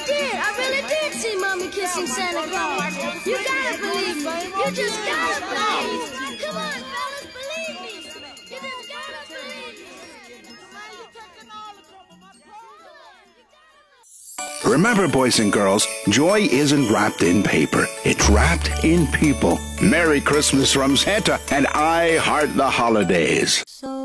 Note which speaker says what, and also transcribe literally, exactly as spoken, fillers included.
Speaker 1: did. I really did see Mommy kissing Santa Claus. You gotta believe me. You just gotta believe me. Come on, fellas, believe me. You just gotta believe me.
Speaker 2: Remember, boys and girls, joy isn't wrapped in paper. It's wrapped in people. Merry Christmas from Santa, and I heart the holidays.
Speaker 3: So